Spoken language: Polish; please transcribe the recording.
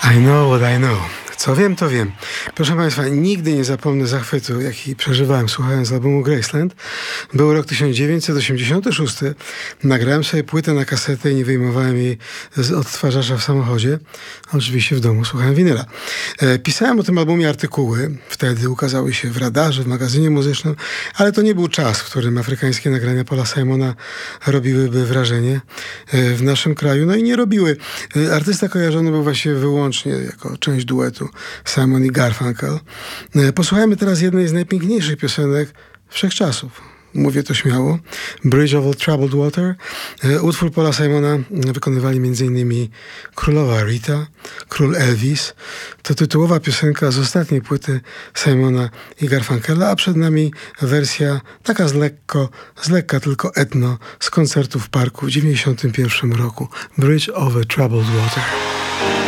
I know what I know. Co wiem, to wiem. Proszę Państwa, nigdy nie zapomnę zachwytu, jaki przeżywałem słuchając albumu Graceland. Był rok 1986. Nagrałem sobie płytę na kasetę i nie wyjmowałem jej z odtwarzacza w samochodzie. Oczywiście w domu słuchałem winyla. Pisałem o tym albumie artykuły. Wtedy ukazały się w Radarze, w magazynie muzycznym, ale to nie był czas, w którym afrykańskie nagrania Paula Simona robiłyby wrażenie w naszym kraju. No i nie robiły. Artysta kojarzony był właściwie wyłącznie jako część duetu Simon i Garfunkel. Posłuchajmy teraz jednej z najpiękniejszych piosenek wszechczasów. Mówię to śmiało. Bridge over Troubled Water. Utwór Paula Simona wykonywali m.in. królowa Rita, król Elvis. To tytułowa piosenka z ostatniej płyty Simona i Garfunkela, a przed nami wersja taka z lekka tylko etno z koncertu w parku w 1991 roku. Bridge over Troubled Water.